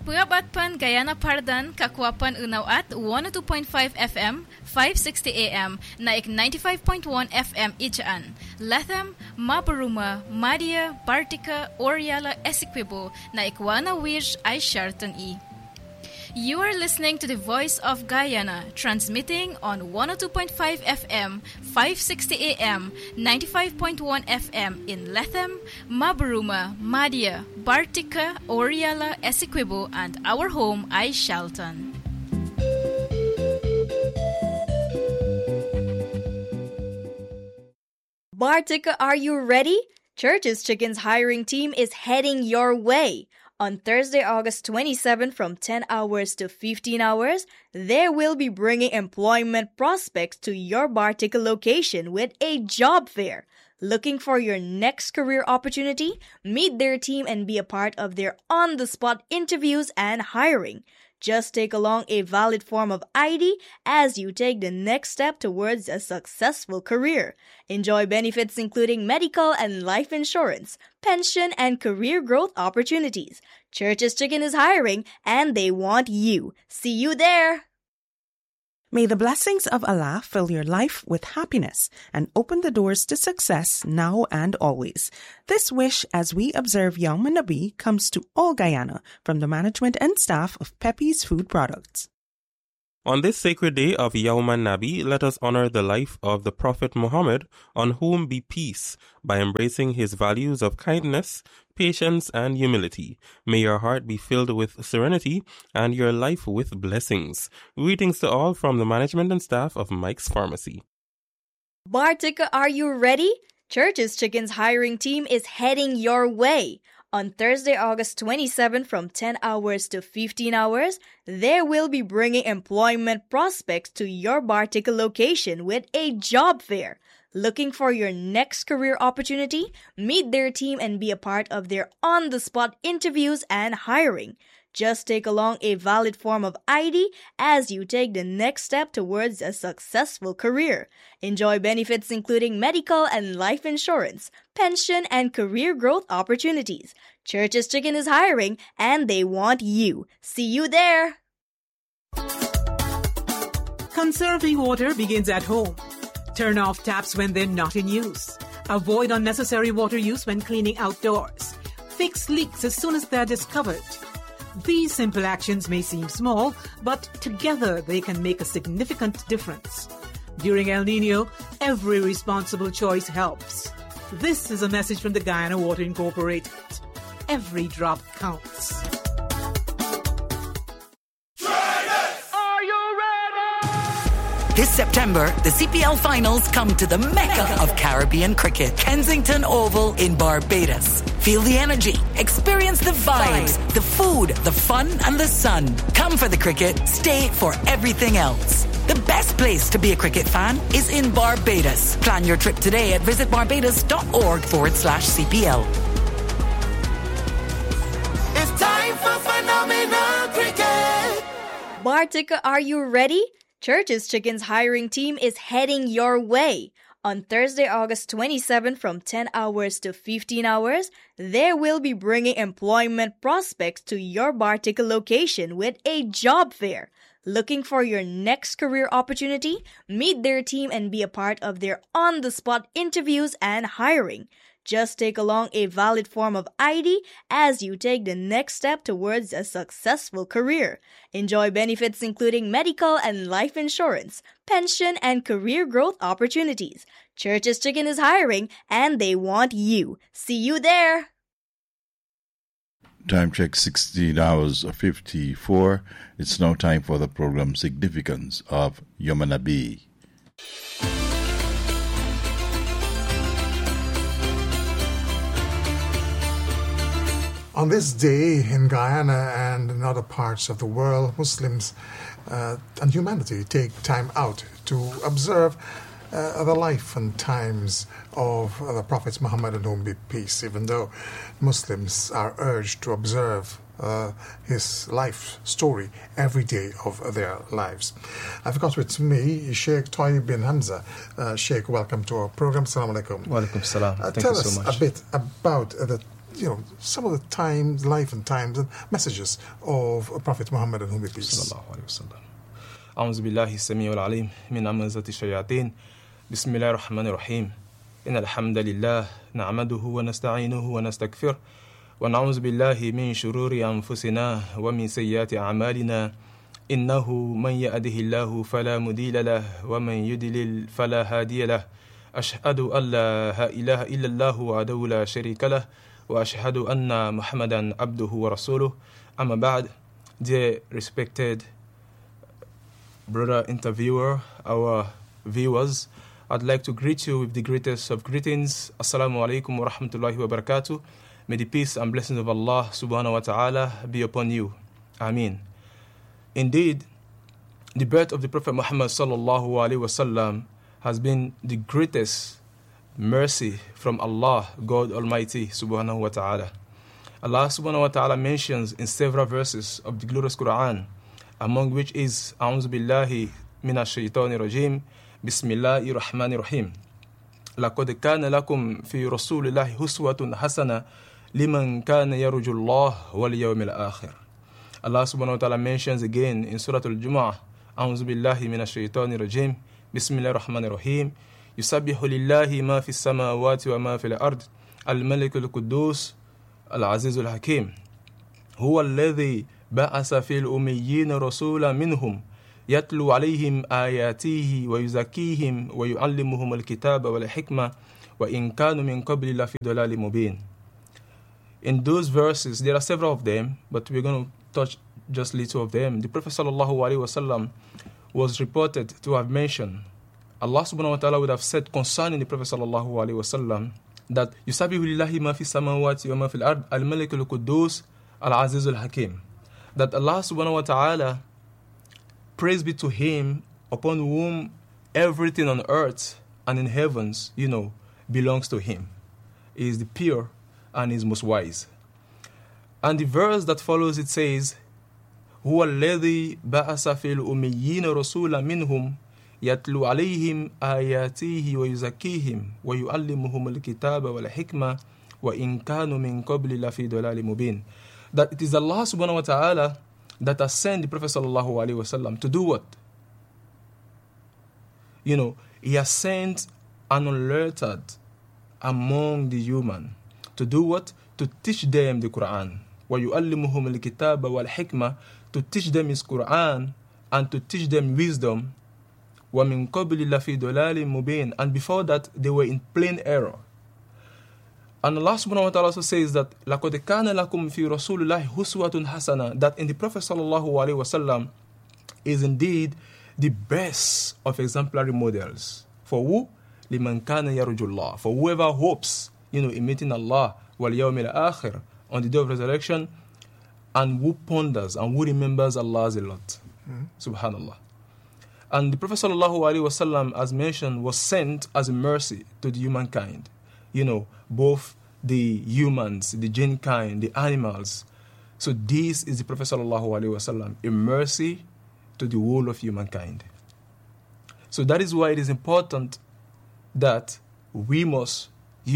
Puabatpan Guyana Pardan Kakwapan Unaw at 102.5 FM, 560 AM, naik 95.1 FM Ijaan. Latham, Mabaruma, Madia, Bartica, Oriala, Essequibo, naik 101 ay Sharton E. You are listening to the Voice of Guyana, transmitting on 102.5 FM, 560 AM, 95.1 FM in Latham, Mabaruma, Madia, Bartica, Oriala, Essequibo, and our home ay Shelton. Bartica, are you ready? Church's Chicken's hiring team is heading your way. On Thursday, August 27 from 10 hours to 15 hours, they will be bringing employment prospects to your Bartica location with a job fair. Looking for your next career opportunity? Meet their team and be a part of their on-the-spot interviews and hiring. Just take along a valid form of ID as you take the next step towards a successful career. Enjoy benefits including medical and life insurance, pension, and career growth opportunities. Church's Chicken is hiring and they want you. See you there! May the blessings of Allah fill your life with happiness and open the doors to success now and always. This wish as we observe Yawm an-Nabi comes to all Guyana from the management and staff of Pepe's Food Products. On this sacred day of Yawm an-Nabi, let us honor the life of the Prophet Muhammad, on whom be peace, by embracing his values of kindness, patience, and humility. May your heart be filled with serenity and your life with blessings. Greetings to all from the management and staff of Mike's Pharmacy. Bartica, are you ready? Church's Chicken's hiring team is heading your way. On Thursday, August 27 from 10 hours to 15 hours, they will be bringing employment prospects to your Bartica location with a job fair. Looking for your next career opportunity? Meet their team and be a part of their on-the-spot interviews and hiring. Just take along a valid form of ID as you take the next step towards a successful career. Enjoy benefits including medical and life insurance, pension, and career growth opportunities. Church's Chicken is hiring and they want you. See you there! Conserving water begins at home. Turn off taps when they're not in use. Avoid unnecessary water use when cleaning outdoors. Fix leaks as soon as they're discovered. These simple actions may seem small, but together they can make a significant difference. During El Niño, every responsible choice helps. This is a message from the Guyana Water Incorporated. Every drop counts. This September, the CPL finals come to the Mecca of Caribbean cricket, Kensington Oval in Barbados. Feel the energy, experience the vibes, the food, the fun, and the sun. Come for the cricket, stay for everything else. The best place to be a cricket fan is in Barbados. Plan your trip today at visitbarbados.org/CPL. It's time for phenomenal cricket. Bartica, are you ready? Church's Chicken's hiring team is heading your way. On Thursday, August 27 from 10 hours to 15 hours, they will be bringing employment prospects to your Bartica location with a job fair. Looking for your next career opportunity? Meet their team and be a part of their on-the-spot interviews and hiring. Just take along a valid form of ID as you take the next step towards a successful career. Enjoy benefits including medical and life insurance, pension, and career growth opportunities. Church's Chicken is hiring and they want you. See you there! Time check 16 hours 54. It's now time for the program Significance of Yawm an-Nabi. On this day in Guyana and in other parts of the world, Muslims and humanity take time out to observe the life and times of the Prophet Muhammad, and whom be peace, even though Muslims are urged to observe his life story every day of their lives. I've got with me Sheikh Toy bin Hamza. Sheikh, welcome to our program. Assalamu alaikum. Wa alaikum salam. Thank Tell you so us much. a bit about the some of the times, life and times and messages of Prophet Muhammad and whom be peace. صلى الله عليه وسلم. أعوذ بالله السميع العليم من همزة الشياطين. بسم الله الرحمن الرحيم. إن الحمد لله نعمده ونستعينه ونستغفره ونعوذ بالله من شرور أنفسنا ومن سيئات أعمالنا إنه من يهده الله فلا مضل له ومن يضلل فلا هادي له أشهد أن لا إله إلا الله وحده لا شريك له وأشهد أن محمدا عبده ورسوله. أما بعد, dear respected brother interviewer, our viewers, I'd like to greet you with the greatest of greetings. Assalamu alaikum wa rahmatullahi wa barakatuh. May the peace and blessings of Allah subhanahu wa ta'ala be upon you. Ameen. Indeed, the birth of the Prophet Muhammad sallallahu alaihi wasallam has been the greatest mercy from Allah, God Almighty subhanahu wa ta'ala. Allah subhanahu wa ta'ala mentions in several verses of the glorious Quran, among which is A'udhu billahi minash shaitanir rajim, Bismillahir Rahmanir Rahim. لقد كان لكم في رسول الله أسوة حسنة لمن كان يرجو الله واليوم الآخر. Allah subhanahu wa ta'ala mentions again in Surah Al-Jumu'ah, أعوذ بالله من الشيطان الرجيم بسم الله الرحمن الرحيم يسبح لله ما في السماوات وما في الأرض الملك القدوس العزيز الحكيم هو الذي بعث في الأميين رسولا منهم يتلو عليهم آياته ويزكيهم ويعلمهم الكتاب والحكمة وإن كانوا من قبل لفي ضلال مبين. In those verses, there are several of them, but we're going to touch just little of them. The Prophet sallallahu alaihi wasallam was reported to have mentioned, Allah subhanahu wa ta'ala would have said concerning the Prophet sallallahu alaihi wasallam that Yusabihu lillahi ma fi samawati wa ma fil ard al-malik al-quddus al-aziz al-hakim. That Allah subhanahu wa ta'ala, praise be to Him, upon whom everything on earth and in heavens, belongs to Him. He is the pure and is most wise. And the verse that follows it says, هو الذي بعث في الأميين رسولا منهم يتلو عليهم آياته ويزكيهم ويعلمهم الكتاب والحكمة وإن كانوا من قبل لفي ضلال مبين. That it is Allah subhanahu wa ta'ala that has sent the Prophet sallallahu alaihi wasallam to do what? He has sent an unlettered among the human to do what? To teach them the Quran. وَيُعَلِّمُهُمُ الْكِتَابَ وَالْحِكْمَةِ, to teach them His Quran and to teach them wisdom. وَمِن قَبْلِ لَفِي ضَلَالٍ مُبِينٍ, and before that they were in plain error. And Allah subhanahu wa ta'ala also says that لَقَدْ كَانَ لَكُمْ فِي رَسُولِ اللَّهِ أُسْوَةٌ حَسَنَةٌ, that in the Prophet sallallahu alaihi wasallam is indeed the best of exemplary models. For who? لِمَنْ كَانَ يَرْجُو اللَّهِ, for whoever hopes in meeting Allah وَالْيَوْمِ الْآخِرِ, on the day of resurrection, and who ponders and who remembers Allah a lot. Subhanallah. And the Prophet sallallahu alaihi wasallam, as mentioned, was sent as a mercy to the humankind. Both the humans, the jinn kind, the animals. So this is the Prophet sallallahu alaihi wasallam, a mercy to the whole of humankind. So that is why it is important that we must,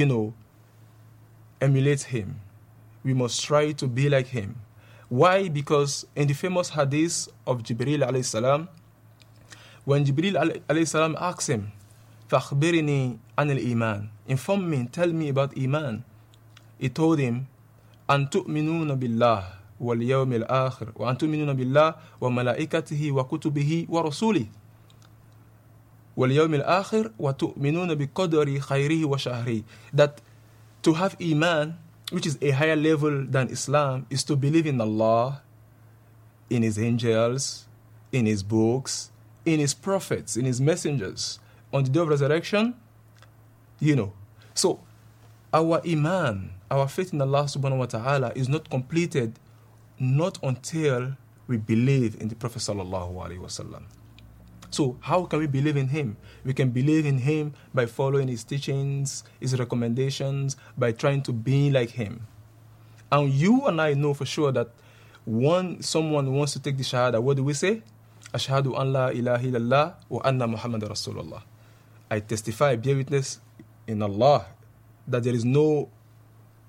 emulate him. We must try to be like him. Why? Because in the famous hadith of Jibril alayhi salam, when Jibril alayhi salam asked him, فَأَخْبِرْنِي عَنِ الْإِيمَانِ, inform me, tell me about Iman. He told him, أَن تُؤْمِنُونَ بِاللَّهِ وَالْيَوْمِ الْآخِرِ وَأَن تُؤْمِنُونَ بِاللَّهِ وَمَلَائِكَتِهِ وَكُتُبِهِ وَرُسُولِهِ وَالْيَوْمِ الْآخِرِ وَتُؤْمِنُونَ بِقَدْرِ خَيْرِهِ وَشَرِّهِ. That to have Iman, which is a higher level than Islam, is to believe in Allah, in His angels, in His books, in His prophets, in His messengers, on the day of resurrection, So, our Iman, our faith in Allah subhanahu wa ta'ala is not completed not until we believe in the Prophet sallallahu alaihi wasallam. So, how can we believe in him? We can believe in him by following his teachings, his recommendations, by trying to be like him. And you and I know for sure that when someone wants to take the Shahada, what do we say? Ashhadu an la ilaha illallah wa anna Muhammad Rasulullah. I testify, bear witness in Allah, that there is no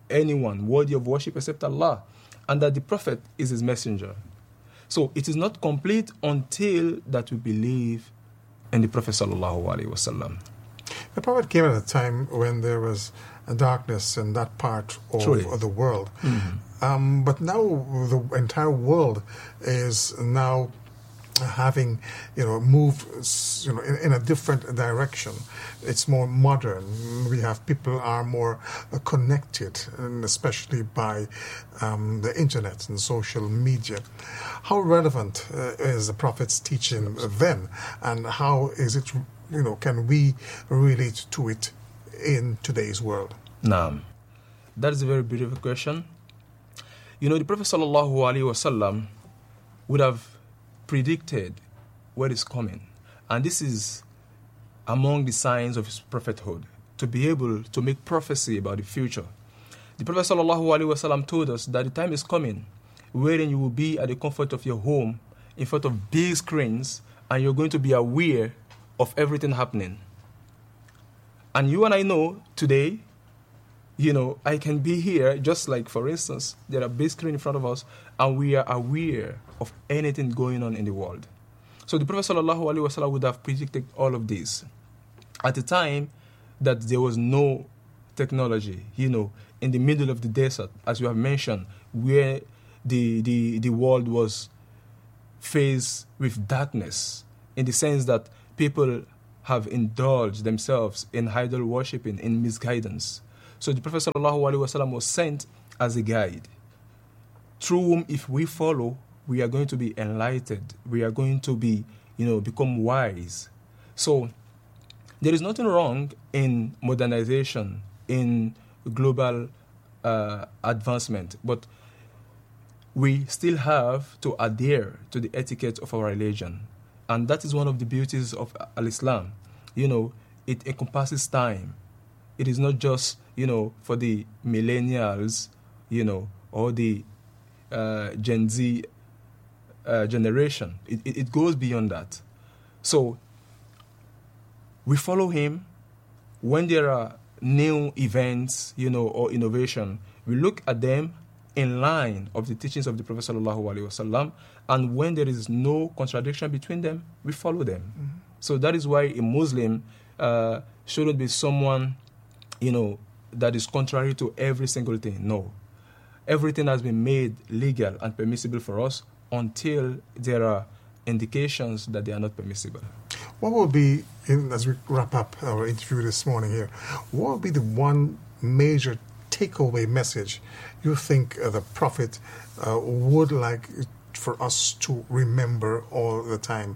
anyone worthy of worship except Allah, and that the Prophet is his messenger. So it is not complete until that we believe in the Prophet sallallahu alaihi wasallam. The Prophet came at a time when there was a darkness in that part of the world. Mm-hmm. But now the entire world is now having, moved, in a different direction. It's more modern. We have people are more connected, and especially by the internet and social media. How relevant is the Prophet's teaching then, and how is it, can we relate to it in today's world? Naam. That is a very beautiful question. The Prophet sallallahu alaihi wasallam would have predicted what is coming. And this is among the signs of his prophethood, to be able to make prophecy about the future. The Prophet ﷺ told us that the time is coming wherein you will be at the comfort of your home in front of big screens, and you're going to be aware of everything happening. And you and I know today, I can be here, just like, for instance, there are big screens in front of us, and we are aware of anything going on in the world. So the Prophet ﷺ would have predicted all of this at a time that there was no technology, in the middle of the desert, as you have mentioned, where the world was faced with darkness, in the sense that people have indulged themselves in idol worshipping, in misguidance. So the Prophet ﷺ was sent as a guide, through whom, if we follow, we are going to be enlightened. We are going to be, become wise. So there is nothing wrong in modernization, in global advancement, but we still have to adhere to the etiquette of our religion. And that is one of the beauties of Al-Islam. It encompasses time. It is not just, for the millennials, or the Gen Z generation. It goes beyond that. So we follow him when there are new events, or innovation. We look at them in line of the teachings of the Prophet ﷺ, and when there is no contradiction between them, we follow them. Mm-hmm. So that is why a Muslim shouldn't be someone, that is contrary to every single thing. No. Everything has been made legal and permissible for us until there are indications that they are not permissible. What will be, as we wrap up our interview this morning here, what will be the one major takeaway message you think the Prophet would like for us to remember all the time?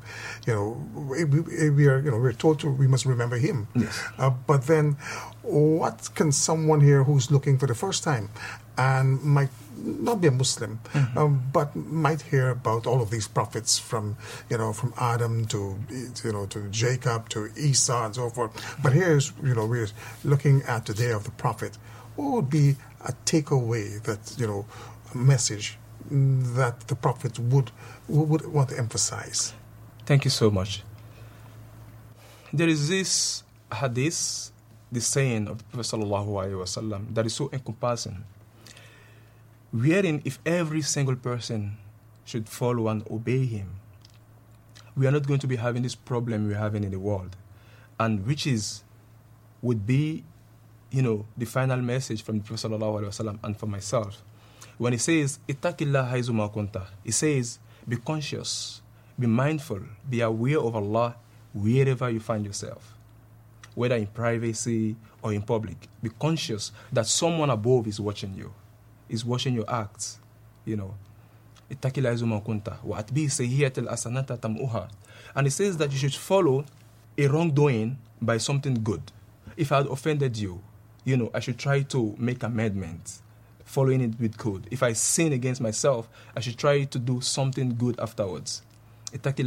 We're told we must remember him. Yes. But then, what can someone here who's looking for the first time and might not be a Muslim, mm-hmm. but might hear about all of these prophets from Adam to Jacob to Esau and so forth. But here's we're looking at the day of the Prophet. What would be a takeaway that a message that the Prophet would want to emphasize? Thank you so much. There is this hadith, the saying of the Prophet ﷺ, that is so encompassing, wherein if every single person should follow and obey him, we are not going to be having this problem we're having in the world, and which would be the final message from the Prophet ﷺ and for myself. When he says, Ittaqillah haythu ma kunta, he says, be conscious, be mindful, be aware of Allah wherever you find yourself, whether in privacy or in public. Be conscious that someone above is watching you, is watching your acts. Ittaqillah haythu ma kunta, wa atbi sayyi'atil hasanata tam'uha. And he says that you should follow a wrongdoing by something good. If I had offended you, I should try to make amendments, following it with good. If I sin against myself, I should try to do something good afterwards. And this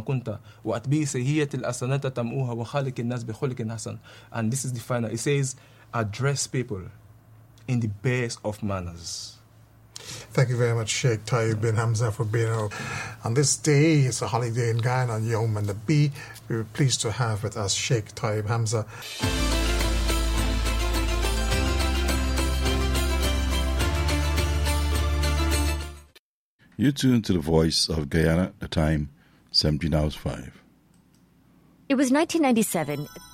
is the final. It says, address people in the best of manners. Thank you very much, Sheikh Tayyib bin Hamza, for being here. On this day, it's a holiday in Guyana, on Yawm an-Nabi. We were pleased to have with us Sheikh Tayyib Hamza. You tune to the Voice of Guyana, the time 17 hours 5. It was 1997.